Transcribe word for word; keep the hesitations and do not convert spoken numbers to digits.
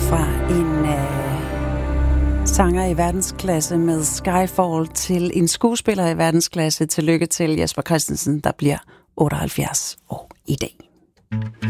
Fra en øh, sanger i verdensklasse med Skyfall til en skuespiller i verdensklasse. Tillykke til Jesper Christensen, der bliver otteoghalvfjerds år i dag.